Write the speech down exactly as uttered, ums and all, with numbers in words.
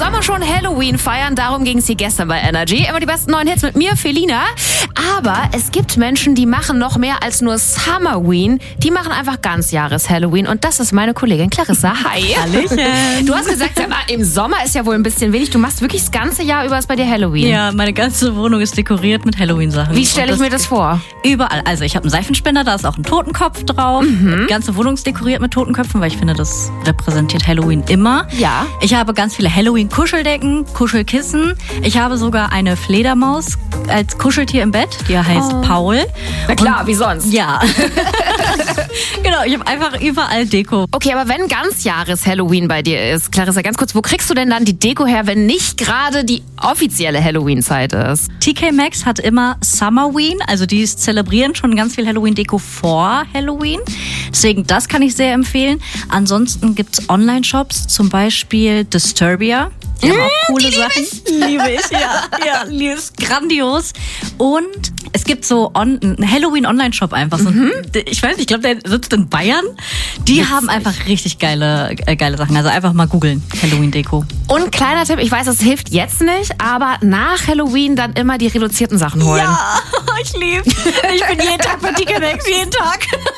Sommer schon Halloween feiern, darum ging es hier gestern bei Energy. Immer die besten neuen Hits mit mir, Felina. Aber es gibt Menschen, die machen noch mehr als nur Summerween. Die machen einfach Ganzjahres-Halloween. Und das ist meine Kollegin Clarissa. Hi. Hallöchen. Du hast gesagt, ja, im Sommer ist ja wohl ein bisschen wenig. Du machst wirklich das ganze Jahr über ist bei dir Halloween. Ja, meine ganze Wohnung ist dekoriert mit Halloween-Sachen. Wie stelle ich mir das vor? Überall. Also ich habe einen Seifenspender, da ist auch ein Totenkopf drauf. Mhm. Die ganze Wohnung ist dekoriert mit Totenköpfen, weil ich finde, das repräsentiert Halloween immer. Ja. Ich habe ganz viele Halloween-Kuscheldecken, Kuschelkissen. Ich habe sogar eine Fledermaus als Kuscheltier im Bett, die heißt Oh. Paul. Na klar, Und, wie sonst. Ja. Genau, ich habe einfach überall Deko. Okay, aber wenn Ganzjahres-Halloween bei dir ist, Clarissa, ganz kurz, wo kriegst du denn dann die Deko her, wenn nicht gerade die offizielle Halloween-Zeit ist? T K Maxx hat immer Summerween, also die zelebrieren schon ganz viel Halloween-Deko vor Halloween. Deswegen, das kann ich sehr empfehlen. Ansonsten gibt's Online-Shops, zum Beispiel Disturbia. Die haben auch coole die liebe Sachen. ich. Liebe ich, ja. Ja, die ist grandios. Und es gibt so on, einen Halloween-Online-Shop einfach. So, Mhm. Ich weiß nicht, ich glaube, der sitzt in Bayern. Die Witzig. haben einfach richtig geile, äh, geile Sachen. Also einfach mal googeln, Halloween-Deko. Und kleiner Tipp, ich weiß, das hilft jetzt nicht, aber nach Halloween dann immer die reduzierten Sachen holen. Ja, ich liebe. Ich bin jeden Tag bei T K Maxx, jeden Tag.